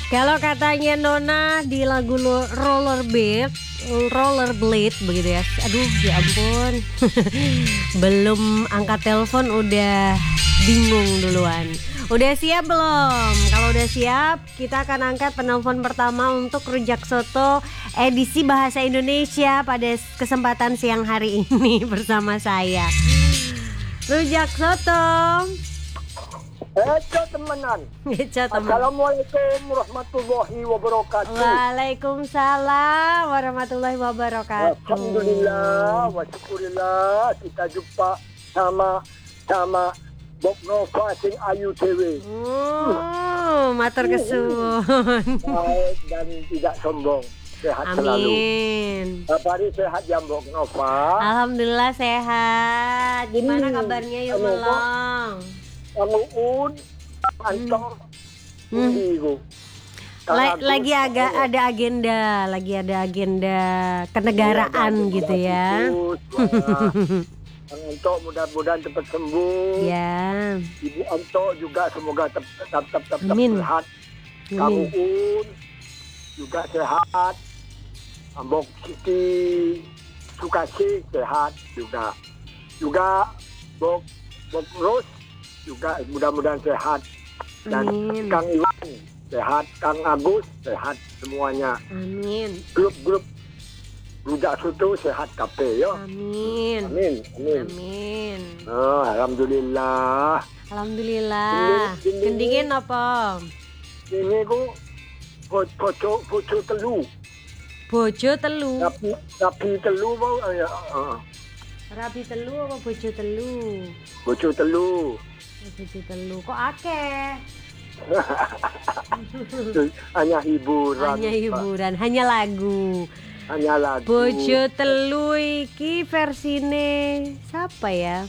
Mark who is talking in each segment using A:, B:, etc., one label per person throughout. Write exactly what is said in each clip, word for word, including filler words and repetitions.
A: Kalau katanya Nona di lagu lo- Rollerblade, Rollerblade begitu ya. Aduh, ya ampun. Belum angkat telepon udah bingung duluan. Udah siap belum? Kalau udah siap, kita akan angkat penelpon pertama untuk Rujak Soto edisi Bahasa Indonesia pada kesempatan siang hari ini bersama saya. Rujak Soto.
B: Eco temenan.
A: Eco temen.
B: Assalamualaikum warahmatullahi wabarakatuh.
A: Waalaikumsalam warahmatullahi wabarakatuh.
B: Alhamdulillah wa syukurillah kita jumpa sama sama Bok Nova sing ayu dewe.
A: Oh, matur kesuwun.
B: Baik dan tidak sombong. Sehat
A: Amin.
B: selalu. Kabar sehat ya Bok Nova.
A: Alhamdulillah sehat. Gimana
B: Hmm.
A: kabarnya yuk
B: Halo, Bok.
A: Melong?
B: Kamu un antor
A: Hmm.
B: Indigo.
A: La-
B: Kang
A: lagi
B: Agus,
A: agak
B: oh,
A: ada agenda, lagi ada agenda kenegaraan
B: iya,
A: gitu ya.
B: bagus, wah. Kang Anto mudah-mudahan cepat sembuh.
A: Ya.
B: Ibu Anto juga semoga tetap tetap tetap, tetap
A: Amin.
B: sehat. Kamu
A: Amin.
B: Un juga sehat. Ambok Siti Sukasi sehat juga. Juga Bok Bok Ros juga mudah-mudahan sehat. Dan
A: Amin.
B: Kang Iwan sehat, Kang Agus sehat semuanya.
A: Amin.
B: Grup-grup Rujak Soto sehat kabeh yo.
A: Amin.
B: Amin, amin.
A: Amin.
B: Oh, alhamdulillah.
A: Alhamdulillah.
B: Gending- gending-
A: Gendingin apa?
B: Ini ku po- poco poco telu.
A: Bojo telu.
B: Tapi tapi telu mau ya. Uh,
A: Rabi telu apa bojo telu?
B: poco telu.
A: Oh, bojo telu. Kok akeh?
B: Hanya hiburan.
A: Hanya
B: Pak.
A: hiburan, hanya lagu.
B: Hanya lagu.
A: Bojo telu iki versine siapa ya?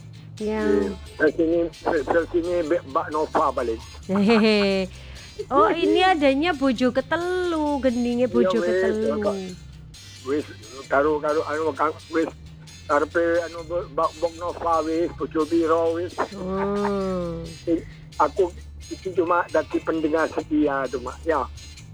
A: Yang
B: Sini sini Mbak Nova balik.
A: hehehe. Oh, ini adanya bojo ketelu, gendingnya bojo
B: Iya, wes,
A: ketelu.
B: Kak. Wis karo karo anu kang wis karepe anu Mbak Mbak Nova wis poco biro wis.
A: Oh.
B: Aku itu cuma dari pendengar setia cuma ya.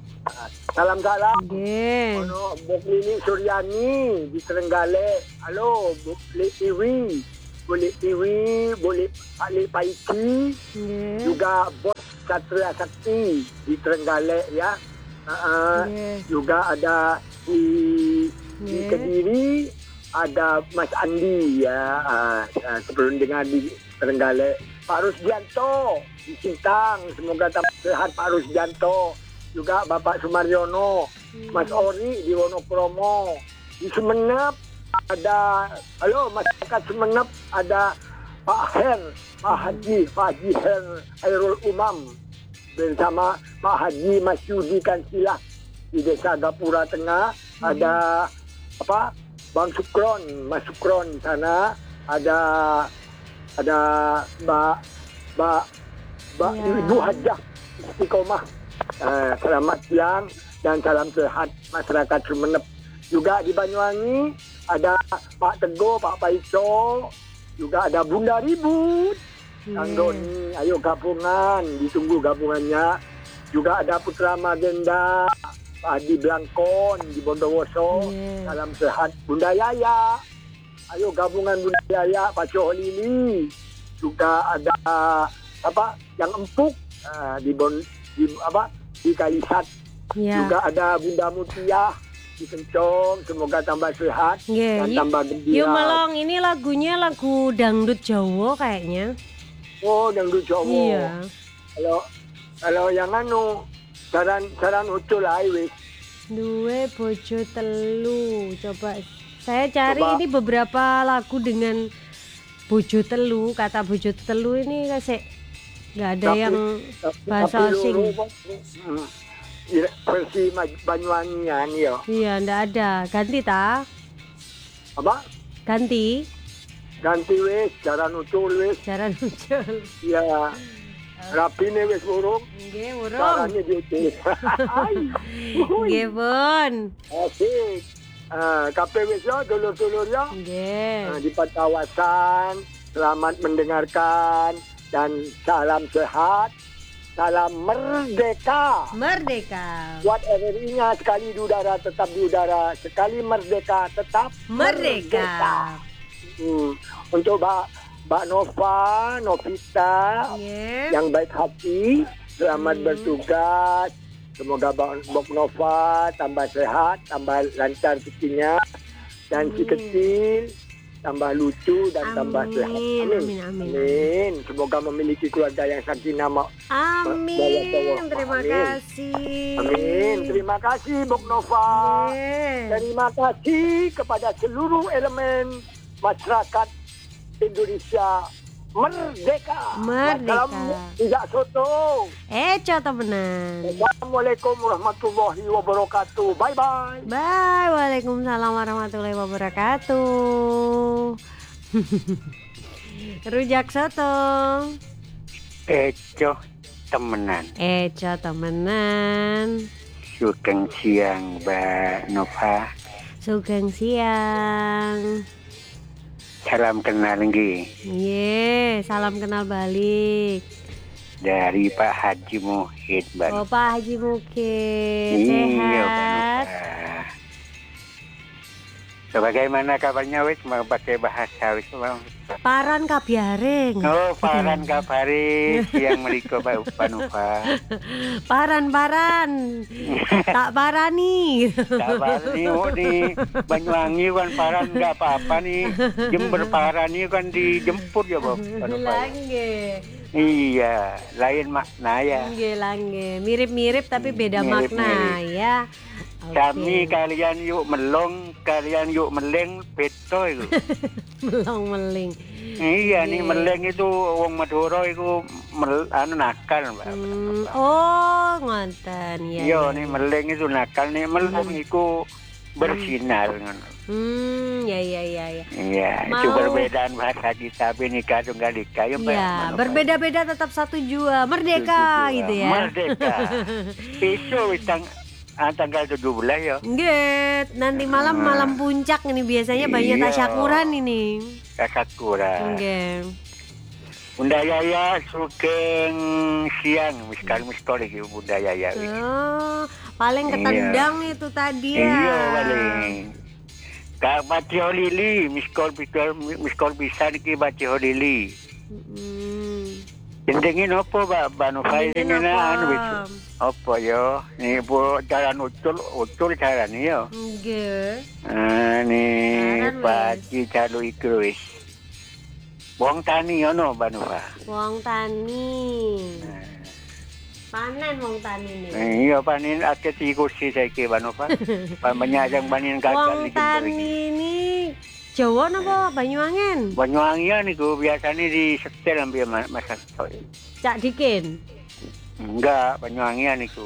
B: Salam salam.
A: Nggih.
B: Ono Bok Lini Suryani di Trenggalek. Halo, Bok Tiwi. Boleh Tiwi, boleh Ali Paiki,
A: Nggih.
B: juga Bos Satria Sakti di Trenggalek ya. Uh,
A: Nggih.
B: juga ada di, di
A: Nggih.
B: Kediri, ada Mas Andi ya. Uh, uh, sebelum dengar di Trenggalek. Pak Rusdianto di Sintang, semoga tetap sehat Pak Rusdianto. Juga Bapak Sumaryono, Mas Ori di Wonokromo, di Sumenep ada, halo masyarakat Sumenep ada Pak Her, Pak Haji, Pak Haji Her Hairul Umam bersama Pak Haji Masyudi Kansila di Desa Gapura Tengah. Ada apa? Bang Sukron, Mas Sukron di sana. Ada ada Mbak Mbak Mbak
A: Ya.
B: Ibu Hajah Istiqomah. Eh, selamat siang dan salam sehat masyarakat Sumenep. Juga di Banyuwangi ada Pak Teguh, Pak Paiso, juga ada Bunda Ribut, Kang
A: Nggih.
B: Doni, ayo gabungan, ditunggu gabungannya. Juga ada Putra Magenda, Pak Adi Blangkon di Bondowoso,
A: Nggih.
B: salam sehat. Bunda Yaya, ayo gabungan Bunda Yaya, Pak Coholili. Juga ada apa yang empuk eh, di Bon di apa di Kalisat.
A: Ya.
B: Juga ada Bunda Mutia di Kencong, semoga tambah sehat
A: Nggih.
B: dan
A: y-
B: tambah
A: Yuk
B: gembira.
A: Melong, ini lagunya lagu dangdut Jawa kayaknya.
B: Oh, dangdut Jawa.
A: Iya.
B: Kalau kalau yang anu saran saran ucul ae wis.
A: Duwe bojo telu. Coba saya cari
B: Coba.
A: ini beberapa lagu dengan bojo telu. Kata bojo telu ini kasih nggak ada
B: Tapi-
A: yang
B: Tapi-
A: bahasa
B: tapi
A: asing.
B: loro, hmm, iya, versi Maj- Banyuwangian ya.
A: Iya, ndak ada. Ganti ta?
B: Apa?
A: Ganti.
B: Ganti wis saran ucul wis.
A: Jaran muncul.
B: Ya. Rapine wis urung.
A: Nggih, urung.
B: Caranya diucul. Ai.
A: Nggih, Bun.
B: Asik. Ah, kabeh wis ya dulur-dulur ya.
A: Nggih.
B: Nah, di kawasan, selamat mendengarkan dan salam sehat. salam merdeka.
A: Merdeka.
B: Buat R R I-nya sekali di udara tetap di udara, sekali merdeka tetap
A: Merdeka.
B: merdeka. Hmm. Untuk Mbak Mbak Nova, Novita
A: Yeah.
B: yang baik hati, selamat
A: Hmm.
B: bertugas. Semoga Mbak Nova tambah sehat, tambah lancar rezekinya, dan si
A: Amin.
B: kecil tambah lucu dan tambah sehat.
A: Amin, amin, amin.
B: Amin. Semoga memiliki keluarga yang sakinah. ma-
A: Amin. Terima
B: Amin.
A: kasih.
B: Amin. Terima kasih Bok Nova.
A: Yeah.
B: Terima kasih kepada seluruh elemen masyarakat Indonesia merdeka.
A: Merdeka.
B: Salam tidak soto.
A: Eco temenan.
B: Assalamualaikum warahmatullahi wabarakatuh. Bye bye.
A: Bye. Waalaikumsalam warahmatullahi wabarakatuh. Rujak soto.
C: Eco temenan.
A: Eco temenan.
C: Sugeng siang Mbak Nova.
A: Sugeng siang.
C: Salam kenal nggih
A: Ye, salam kenal balik.
C: dari Pak Haji Muhid Mbak.
A: Oh, Pak Haji Mukid.
C: Iya Mbak
A: Sehat.
C: Nova. So, bagaimana kabarnya wis mau pakai bahasa wis Bang?
A: Paran kabiaring.
C: Oh, paran kabare siang meliko Pak Nova.
A: Paran-paran. Tak parani.
C: Kabar nih, oh, di Banyuwangi kan paran nggak apa-apa nih. Jember paran nih kan dijemput ya Pak Nova.
A: Langge.
C: Iya, lain makna ya.
A: Langge, langge. Mirip-mirip tapi beda
C: Mirip-mirip.
A: makna ya. Oke.
C: Kami kalian yuk melong, kalian yuk meleng, beto itu.
A: melong meling.
C: Iya
A: Oke.
C: nih meleng itu wong Madura itu mel, anu nakal Mbak.
A: Hmm, oh, ngonten ya.
C: Iya
A: ya.
C: nih meleng itu nakal nih melong itu bersinar.
A: Hmm, ya ya ya ya.
C: Iya,
A: Mau-
C: itu perbedaan bahasa kita Bhinneka Tunggal Ika ya Mbak.
A: Ya,
C: Manofa.
A: berbeda-beda tetap satu jua, merdeka
C: Tujuh
A: gitu
C: dua.
A: ya.
C: Merdeka. Besok tang, ah, tanggal tujuh belas ya.
A: Nggak, nanti malam
C: Ah.
A: malam puncak ini biasanya banyak
C: Iya.
A: tasyakuran ini.
C: Sakura.
A: Nggak.
C: Bunda Yaya sugeng siang miskal miskal iki Bunda Yaya.
A: Oh, paling
C: Iya.
A: ketendang itu tadi ya.
C: Iya paling. Kak Bacio Lili miskal miskal miskal bisa niki Bacio Lili.
A: Mm.
C: Jendengin opo Mbak Banu Fai
A: Ini
C: ini
A: apa?
C: anu wis. Opo yo? Nih bu jalan ucul ucul jalan yo.
A: Nggak.
C: Ah nih
A: Jalan,
C: Paci calu iku wis. Wong tani ono Banu Fa.
A: Wong tani. Panen wong tani nih.
C: Iya panen akeh ti kursi saiki Banu Fa. Pamenyajang panen gagal
A: Wong
C: iki.
A: tani ini Jawa napa Banyuwangen?
C: Banyuwangi niku biasanya di setel ambil masak soy.
A: Cak Dikin.
C: Enggak, Banyuwangi niku.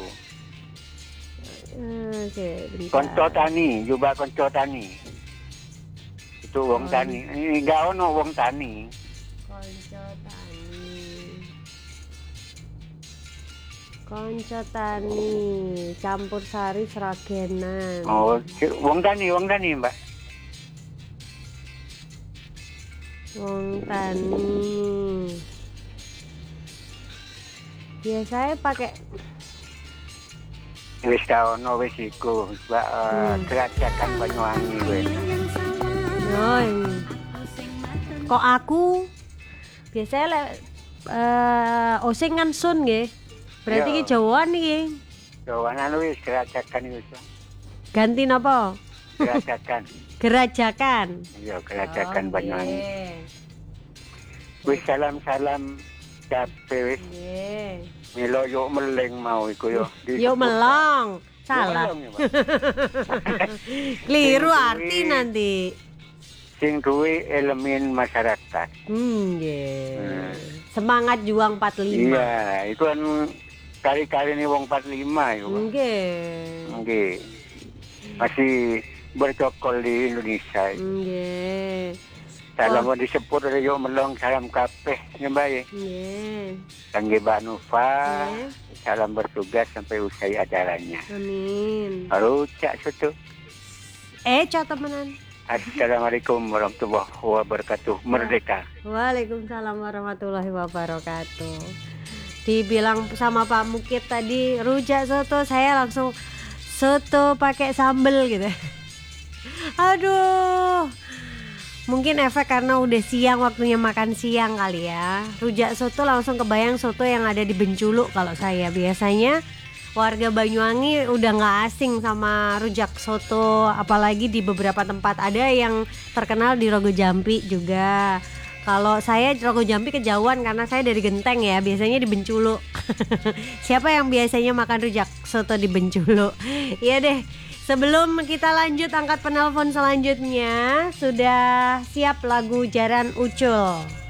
A: Oke, bentar.
C: Konco tani, juga konco tani. Itu wong
A: Oh.
C: tani. Ini enggak ono wong tani.
A: Konco tani. Konco tani, campur sari seragenan.
C: Oh, si- wong tani, wong tani, Mbak.
A: Wong tani. Biasanya pakai
C: Wis ta ono wis iku, Mbak, eh,
A: Hmm.
C: Kerajakan Banyuwangi wis.
A: oh, ini. Kok aku biasanya le, eh oseng kan sun nggih. Berarti
C: Iya.
A: ki Jawaan iki.
C: Jawanan wis Kerajakan wis.
A: Ganti napa?
C: Kerajakan.
A: Gerajakan.
C: Iya, Kerajakan
A: Oke.
C: Banyuwangi. Wis salam-salam kabeh wis.
A: Nggih.
C: Milo yuk meleng mau iku yo.
A: Yuk melong. Salah.
C: Yuk melong, ya, Mbak.
A: Keliru
C: Sing
A: arti
C: duwe-
A: nanti.
C: Sing duwe elemen masyarakat.
A: Hmm, nggih.
C: Hmm.
A: Semangat juang empat puluh lima.
C: Iya, itu kan kali-kali ini wong empat puluh lima itu. Pak.
A: Nggih.
C: Nggih. Masih bercokol di Indonesia.
A: Nggih.
C: Salam mau disebut oleh yuk melong salam kabeh nyembah.
A: Nggih.
C: Kangge Mbak Nufa.
A: Nggih.
C: Salam bertugas sampai usai acaranya.
A: Amin.
C: Halo, Cak Soto.
A: Eh, cok temenan.
C: Assalamualaikum warahmatullahi wabarakatuh. Merdeka.
A: Waalaikumsalam warahmatullahi wabarakatuh. Dibilang sama Pak Mukit tadi rujak soto, saya langsung soto pakai sambel gitu. Aduh, mungkin efek karena udah siang, waktunya makan siang kali ya. Rujak soto langsung kebayang soto yang ada di Bengculu. Kalau saya biasanya warga Banyuwangi udah gak asing sama rujak soto, apalagi di beberapa tempat. Ada yang terkenal di Rogo Jampi juga. Kalau saya Rogo Jampi kejauhan karena saya dari Genteng ya, biasanya di Bengculu. Siapa yang biasanya makan rujak soto di Bengculu? Iya deh, sebelum kita lanjut angkat penelpon selanjutnya, sudah siap lagu Jaran Ucul.